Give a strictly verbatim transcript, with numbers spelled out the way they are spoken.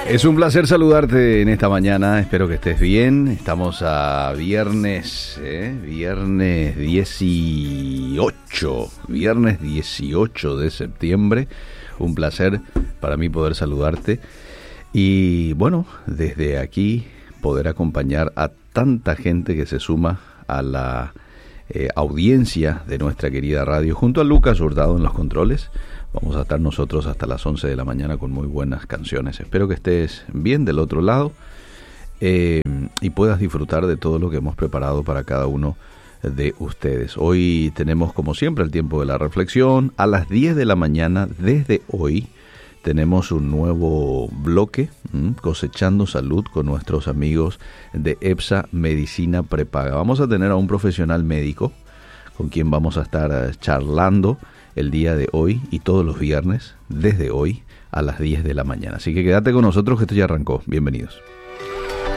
Es un placer saludarte en esta mañana, espero que estés bien. Estamos a viernes, ¿eh? viernes dieciocho, viernes dieciocho de septiembre. Un placer para mí poder saludarte y bueno, desde aquí poder acompañar a tanta gente que se suma a la eh, audiencia de nuestra querida radio, junto a Lucas Hurtado en los controles. Vamos a estar nosotros hasta las once de la mañana con muy buenas canciones. Espero que estés bien del otro lado eh, y puedas disfrutar de todo lo que hemos preparado para cada uno de ustedes. Hoy tenemos, como siempre, el tiempo de la reflexión. A las diez de la mañana, desde hoy, tenemos un nuevo bloque, ¿m? Cosechando Salud, con nuestros amigos de EPSA Medicina Prepaga. Vamos a tener a un profesional médico con quien vamos a estar charlando el día de hoy y todos los viernes, desde hoy a las diez de la mañana. Así que quédate con nosotros que esto ya arrancó. Bienvenidos.